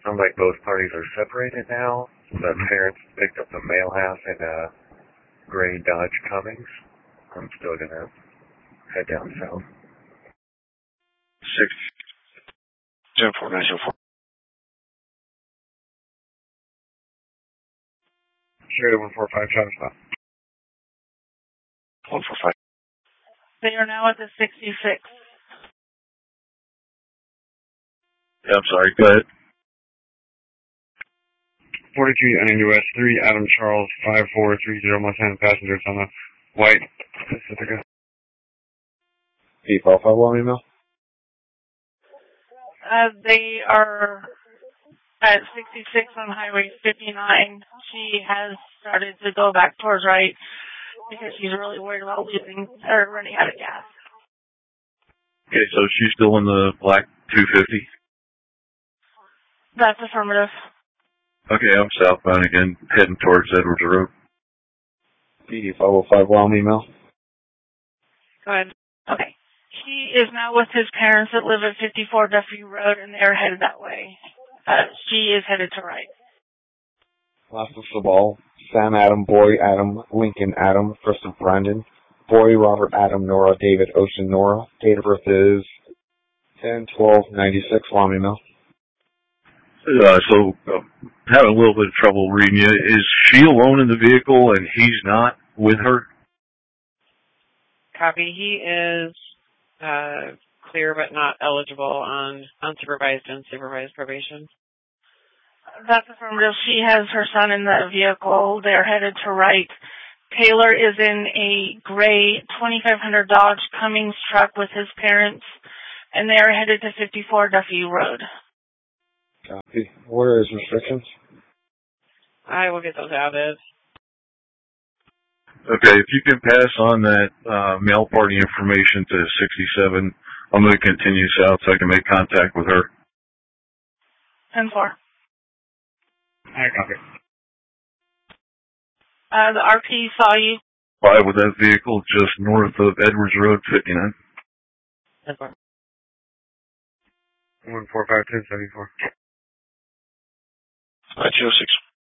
Sounds like both parties are separated now. The parents picked up the male half in a gray Dodge Cummings. I'm still gonna head down south. 6-7-4-9-0-4. Sure, 145, Travis stop. 145. They are now at the 66. Yeah, I'm sorry, go ahead. 43 NWS 3, Adam Charles, 5430 Montana passengers on the white Pacifica. Deep Alpha, one email. They are at 66 on Highway 59. She has started to go back towards right because she's really worried about losing or running out of gas. Okay, so she's still in the black 250? That's affirmative. Okay, I'm southbound again, heading towards Edwards Road. PD505, one email. Go ahead. Okay. He is now with his parents that live at 54 Duffy Road, and they're headed that way. She is headed to right. Last of the ball. Sam Adam, Boy Adam, Lincoln Adam, Christopher Brandon, Boy Robert Adam, Nora David Ocean Nora. Date of birth is 10/12/96. Long email. Having a little bit of trouble reading you. Is she alone in the vehicle and he's not with her? Copy. He is clear but not eligible on unsupervised and supervised probation. That's affirmative. She has her son in the vehicle. They're headed to right. Taylor is in a gray 2500 Dodge Cummings truck with his parents, and they are headed to 54 Duffy Road. Copy. Where is restrictions? I will get those added. Okay, if you can pass on that mail party information to 67, I'm going to continue south so I can make contact with her. 10-4. Alright, copy. The RP saw you. 5 with that vehicle just north of Edwards Road, 59. 10-4. 145 1074. 206.